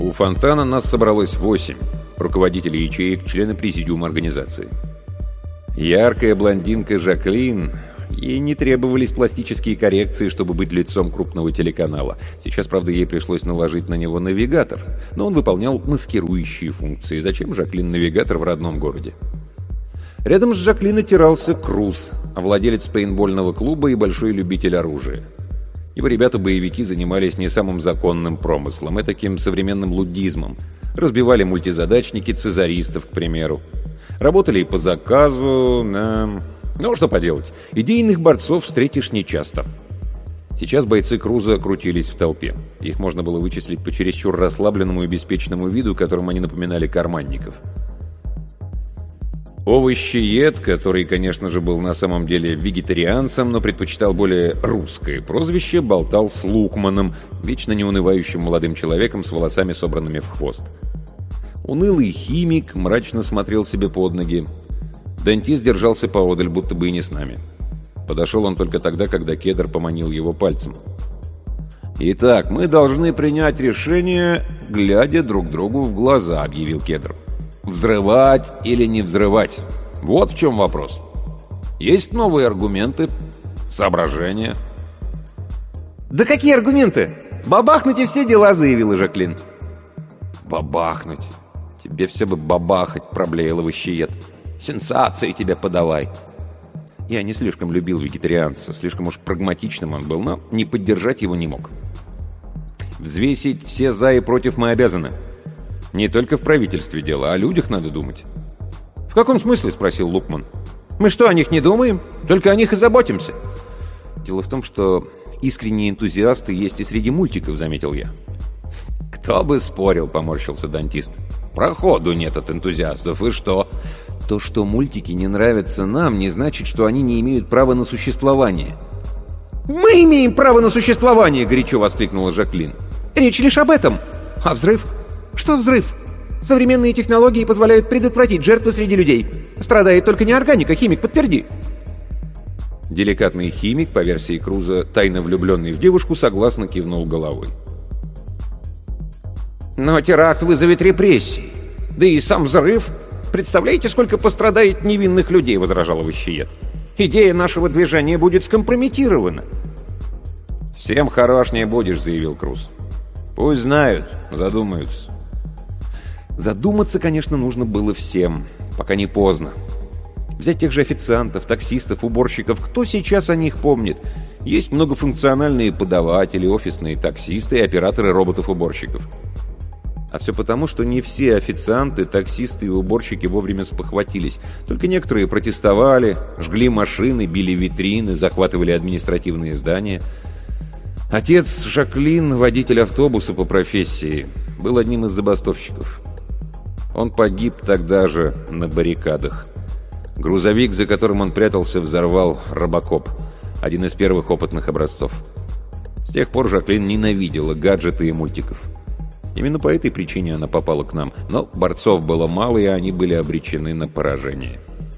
У фонтана нас собралось 8 руководителей ячеек, члены президиума организации. Яркая блондинка Жаклин, ей не требовались пластические коррекции, чтобы быть лицом крупного телеканала. Сейчас, правда, ей пришлось наложить на него навигатор, но он выполнял маскирующие функции. Зачем Жаклин навигатор в родном городе? Рядом с Жаклин отирался Круз, владелец пейнтбольного клуба и большой любитель оружия. Его ребята-боевики занимались не самым законным промыслом, а таким современным луддизмом. Разбивали мультизадачники цезаристов, к примеру. Работали и по заказу. Ну, что поделать, идейных борцов встретишь нечасто. Сейчас бойцы Круза крутились в толпе. Их можно было вычислить по чересчур расслабленному и беспечному виду, которым они напоминали карманников. Овощеед, который, конечно же, был на самом деле вегетарианцем, но предпочитал более русское прозвище, болтал с Лукманом, вечно неунывающим молодым человеком с волосами, собранными в хвост. Унылый химик мрачно смотрел себе под ноги. Дантист держался поодаль, будто бы и не с нами. Подошел он только тогда, когда Кедр поманил его пальцем. «Итак, мы должны принять решение, глядя друг другу в глаза», — объявил Кедр. «Взрывать или не взрывать? Вот в чем вопрос. Есть новые аргументы, соображения?» «Да какие аргументы? Бабахнуть и все дела», — заявила Жаклин. «Бабахнуть? Тебе все бы бабахать», — проблеял овощеед. «Сенсации тебе подавай». Я не слишком любил вегетарианца, слишком уж прагматичным он был, но не поддержать его не мог. «Взвесить все за и против мы обязаны. Не только в правительстве дело, о людях надо думать». «В каком смысле?» — спросил Лукман. «Мы что, о них не думаем? Только о них и заботимся». «Дело в том, что искренние энтузиасты есть и среди мультиков», — заметил я. «Кто бы спорил», — поморщился дантист. «Проходу нет от энтузиастов, и что?» «То, что мультики не нравятся нам, не значит, что они не имеют права на существование». «Мы имеем право на существование!» — горячо воскликнула Жаклин. «Речь лишь об этом. А взрыв? Что взрыв? Современные технологии позволяют предотвратить жертвы среди людей. Страдает только неорганика, химик, подтверди». Деликатный химик, по версии Круза, тайно влюбленный в девушку, согласно кивнул головой. «Но теракт вызовет репрессии. Да и сам взрыв. Представляете, сколько пострадает невинных людей?» — возражал овощеед. «Идея нашего движения будет скомпрометирована». «Всем хорош не будешь», — заявил Круз. «Пусть знают, задумаются». Задуматься, конечно, нужно было всем, пока не поздно. Взять тех же официантов, таксистов, уборщиков. Кто сейчас о них помнит? Есть многофункциональные подаватели, офисные таксисты и операторы роботов-уборщиков. А все потому, что не все официанты, таксисты и уборщики вовремя спохватились. Только некоторые протестовали, жгли машины, били витрины, захватывали административные здания. Отец Жаклин, водитель автобуса по профессии, был одним из забастовщиков. Он погиб тогда же на баррикадах. Грузовик, за которым он прятался, взорвал робокоп, один из первых опытных образцов. С тех пор Жаклин ненавидела гаджеты и мультиков. Именно по этой причине она попала к нам, но борцов было мало, и они были обречены на поражение.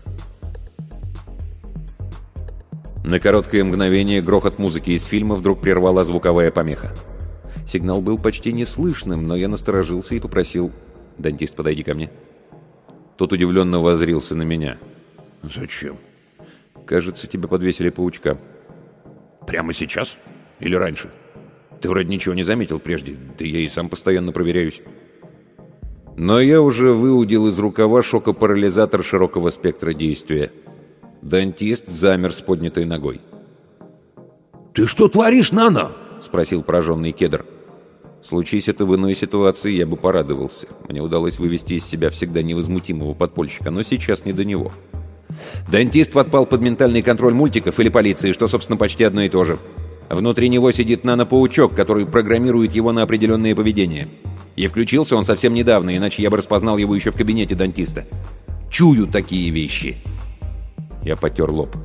На короткое мгновение грохот музыки из фильма вдруг прервала звуковая помеха. Сигнал был почти неслышным, но я насторожился и попросил: «Дантист, подойди ко мне». Тот удивленно воззрился на меня. «Зачем?» «Кажется, тебя подвесили паучка». «Прямо сейчас? Или раньше? Ты вроде ничего не заметил прежде, да я и сам постоянно проверяюсь». Но я уже выудил из рукава шокопарализатор широкого спектра действия. Дантист замер с поднятой ногой. «Ты что творишь, Нано?» — спросил пораженный Кедр. Случись это в иной ситуации, я бы порадовался. Мне удалось вывести из себя всегда невозмутимого подпольщика, но сейчас не до него. Дантист подпал под ментальный контроль мультиков или полиции, что, собственно, почти одно и то же. Внутри него сидит нанопаучок, который программирует его на определенное поведение. И включился он совсем недавно, иначе я бы распознал его еще в кабинете дантиста. Чую такие вещи. Я потер лоб.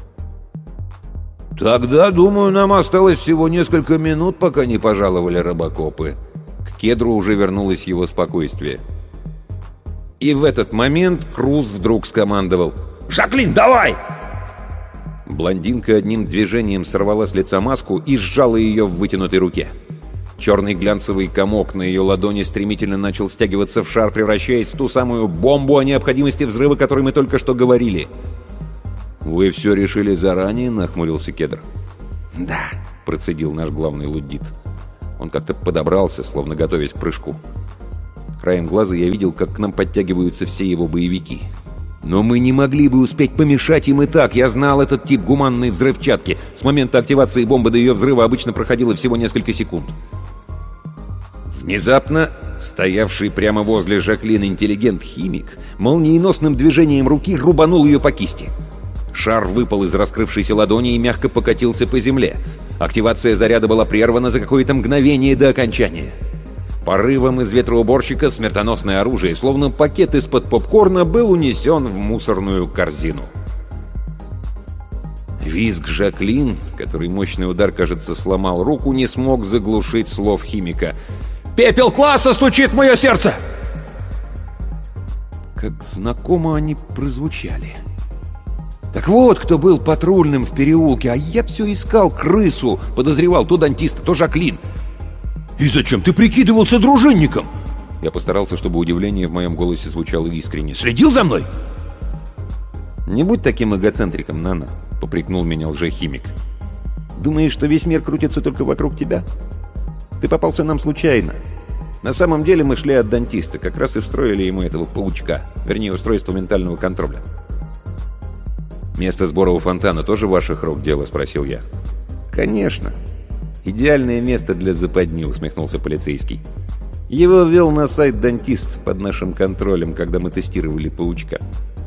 «Тогда, думаю, нам осталось всего несколько минут, пока не пожаловали робокопы». К Кедру уже вернулось его спокойствие. И в этот момент Круз вдруг скомандовал: «Жаклин, давай!» Блондинка одним движением сорвала с лица маску и сжала ее в вытянутой руке. Черный глянцевый комок на ее ладони стремительно начал стягиваться в шар, превращаясь в ту самую бомбу о необходимости взрыва, о которой мы только что говорили. «Вы все решили заранее?» — нахмурился Кедр. «Да», — процедил наш главный луддит. Он как-то подобрался, словно готовясь к прыжку. Краем глаза я видел, как к нам подтягиваются все его боевики. Но мы не могли бы успеть помешать им и так. Я знал этот тип гуманной взрывчатки. С момента активации бомбы до ее взрыва обычно проходило всего несколько секунд. Внезапно стоявший прямо возле Жаклин интеллигент-химик молниеносным движением руки рубанул ее по кисти. Шар выпал из раскрывшейся ладони и мягко покатился по земле. Активация заряда была прервана за какое-то мгновение до окончания. Порывом из ветроуборщика смертоносное оружие, словно пакет из-под попкорна, был унесен в мусорную корзину. Визг Жаклин, который мощный удар, кажется, сломал руку, не смог заглушить слов химика. «Пепел класса стучит в мое сердце!» Как знакомо они прозвучали. Так вот, кто был патрульным в переулке, а я все искал крысу, подозревал то дантиста, то Жаклин. «И зачем ты прикидывался дружинником?» Я постарался, чтобы удивление в моем голосе звучало искренне. «Следил за мной?» «Не будь таким эгоцентриком, Нана», — попрекнул меня лжехимик. «Думаешь, что весь мир крутится только вокруг тебя? Ты попался нам случайно. На самом деле мы шли от дантиста, как раз и встроили ему этого паучка, вернее, устройство ментального контроля». «Место сбора у фонтана тоже ваших рук дело?» — спросил я. «Конечно. Идеальное место для западни», — усмехнулся полицейский. «Его ввел на сайт дантист под нашим контролем, когда мы тестировали паучка».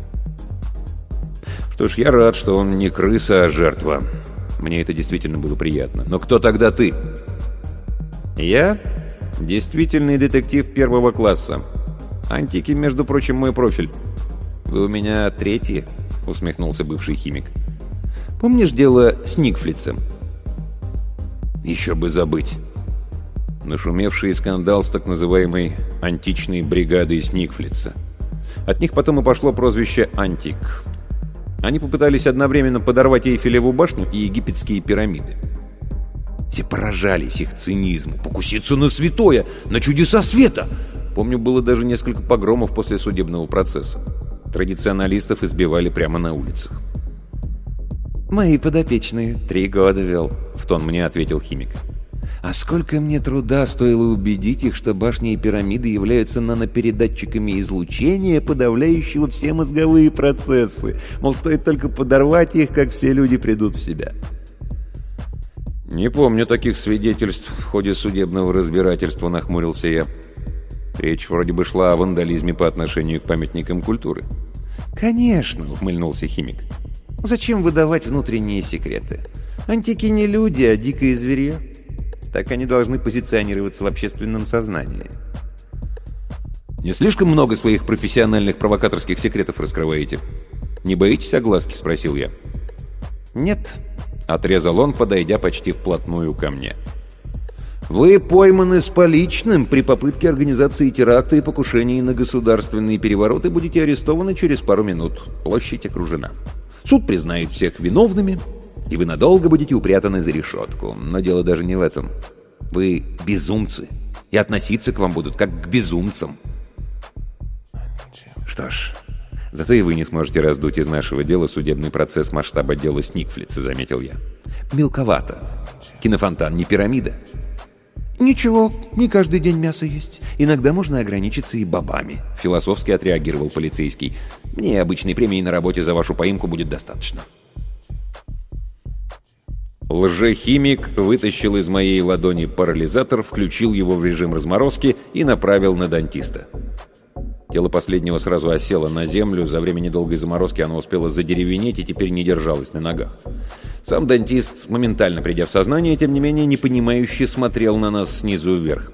«Что ж, я рад, что он не крыса, а жертва. Мне это действительно было приятно. Но кто тогда ты?» «Я действительный детектив первого класса. Антики, между прочим, мой профиль. Вы у меня третьи», — усмехнулся бывший химик. «Помнишь дело с Никфлицем?» «Еще бы забыть. Нашумевший скандал с так называемой античной бригадой Сникфлица. От них потом и пошло прозвище «Антик». Они попытались одновременно подорвать Эйфелеву башню и египетские пирамиды. Все поражались их цинизму. Покуситься на святое, на чудеса света! Помню, было даже несколько погромов после судебного процесса. Традиционалистов избивали прямо на улицах. «Мои подопечные 3 года вел», — в тон мне ответил химик. «А сколько мне труда стоило убедить их, что башни и пирамиды являются нанопередатчиками излучения, подавляющего все мозговые процессы. Мол, стоит только подорвать их, как все люди придут в себя». «Не помню таких свидетельств в ходе судебного разбирательства», — нахмурился я. «Речь вроде бы шла о вандализме по отношению к памятникам культуры». «Конечно», — ухмыльнулся химик. «Зачем выдавать внутренние секреты? Антики не люди, а дикое зверье. Так они должны позиционироваться в общественном сознании». «Не слишком много своих профессиональных провокаторских секретов раскрываете? Не боитесь огласки?» — спросил я. «Нет», — отрезал он, подойдя почти вплотную ко мне. «Вы пойманы с поличным при попытке организации теракта и покушений на государственный переворот и будете арестованы через пару минут. Площадь окружена. Суд признает всех виновными, и вы надолго будете упрятаны за решетку. Но дело даже не в этом. Вы безумцы, и относиться к вам будут как к безумцам». «Что ж, зато и вы не сможете раздуть из нашего дела судебный процесс масштаба дела Сникфлица», — заметил я. «Мелковато. Кинофонтан не пирамида». «Ничего, не каждый день мясо есть. Иногда можно ограничиться и бобами», — философски отреагировал полицейский. «Мне обычной премии на работе за вашу поимку будет достаточно». Лжехимик вытащил из моей ладони парализатор, включил его в режим разморозки и направил на дантиста. Тело последнего сразу осело на землю. За время недолгой заморозки оно успело задеревенеть и теперь не держалось на ногах. Сам дантист, моментально придя в сознание, тем не менее непонимающе смотрел на нас снизу вверх.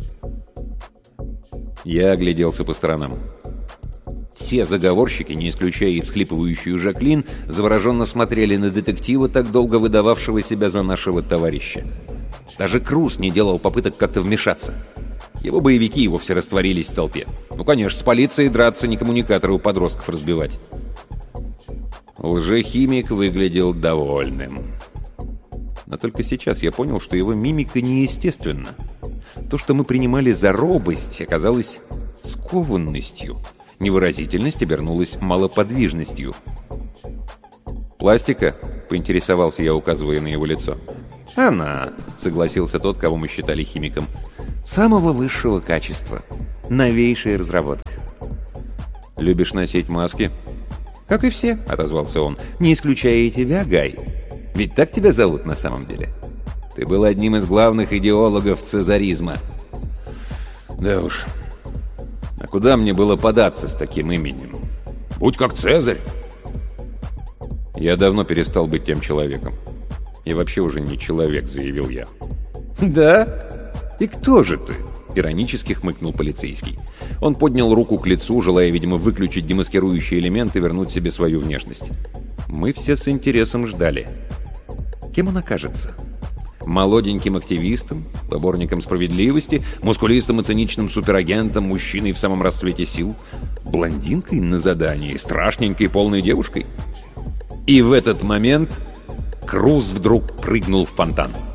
Я огляделся по сторонам. Все заговорщики, не исключая и всхлипывающую Жаклин, завороженно смотрели на детектива, так долго выдававшего себя за нашего товарища. Даже Круз не делал попыток как-то вмешаться. Его боевики и вовсе растворились в толпе. Ну, конечно, с полицией драться, не коммуникаторы у подростков разбивать. Лжехимик выглядел довольным. Но только сейчас я понял, что его мимика неестественна. То, что мы принимали за робость, оказалось скованностью. Невыразительность обернулась малоподвижностью. «Пластика?» — поинтересовался я, указывая на его лицо. «Она», — согласился тот, кого мы считали химиком. «Самого высшего качества. Новейшая разработка». «Любишь носить маски?» «Как и все», — отозвался он. «Не исключая и тебя, Гай. Ведь так тебя зовут на самом деле. Ты был одним из главных идеологов цезаризма». «Да уж. А куда мне было податься с таким именем? Будь как Цезарь!» «Я давно перестал быть тем человеком. Я вообще уже не человек», — заявил я. «Да? И кто же ты?» — иронически хмыкнул полицейский. Он поднял руку к лицу, желая, видимо, выключить демаскирующий элемент и вернуть себе свою внешность. Мы все с интересом ждали. Кем он окажется? Молоденьким активистом, поборником справедливости, мускулистым и циничным суперагентом, мужчиной в самом расцвете сил, блондинкой на задании, страшненькой полной девушкой? И в этот момент Круз вдруг прыгнул в фонтан.